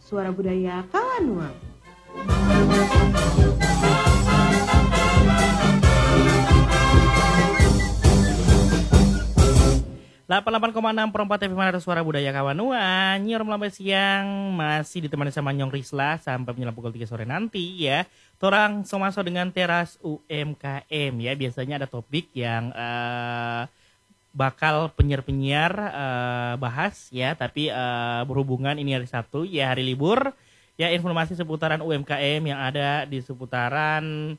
Suara Budaya Kawanua. 88,6 perempat FM Radio Suara Budaya Kawanua. Nyiar melambai siang masih ditemani sama Nyong Risla sampai menjelang pukul 3 sore nanti ya. Torang somaso dengan teras UMKM ya. Biasanya ada topik yang bakal penyiar-penyiar bahas ya, tapi berhubungan ini hari Sabtu ya, hari libur ya. Informasi seputaran UMKM yang ada di seputaran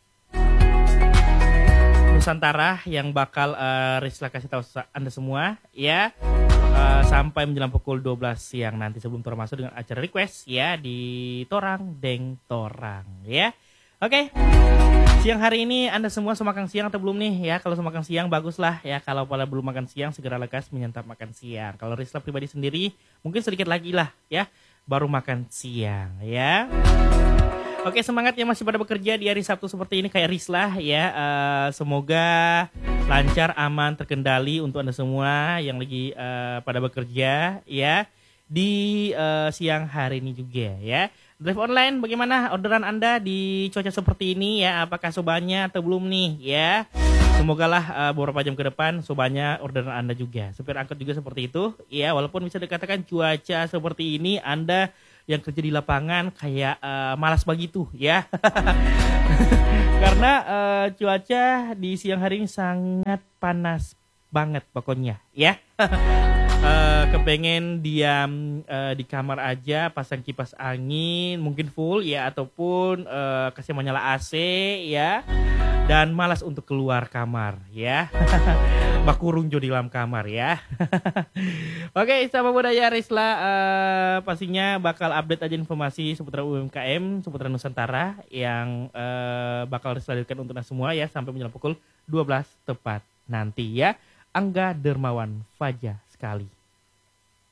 Nusantara yang bakal Risla kasih tahu Anda semua ya, sampai menjelang pukul 12 siang nanti sebelum Torang masuk dengan acara request ya di Torang Deng Torang ya. Oke. Siang hari ini Anda semua semakan siang atau belum nih ya? Kalau semakan siang baguslah ya. Kalau pada belum makan siang segera lekas menyantap makan siang. Kalau Risla pribadi sendiri mungkin sedikit lagi lah ya baru makan siang ya. Oke, semangat ya masih pada bekerja di hari Sabtu seperti ini kayak Risla ya. Semoga lancar, aman, terkendali untuk Anda semua yang lagi pada bekerja ya di siang hari ini juga ya. Drive online bagaimana orderan Anda di cuaca seperti ini ya? Apakah sobanya atau belum nih ya? Semogalah beberapa jam ke depan sobanya orderan Anda juga. Supir angkot juga seperti itu ya, walaupun bisa dikatakan cuaca seperti ini Anda yang kerja di lapangan kayak malas begitu ya. Karena cuaca di siang hari ini sangat panas banget pokoknya ya. Kepengen diam di kamar aja, pasang kipas angin mungkin full ya, ataupun kasih menyala AC ya, dan malas untuk keluar kamar ya. Bakurung jo di dalam kamar ya. Oke, sahabat budaya Risla pastinya bakal update aja informasi seputar UMKM, seputar Nusantara yang bakal Risla hadirkan untuk Anda semua ya sampai menjelang pukul 12 tepat nanti ya. Angga Dermawan Faja sekali.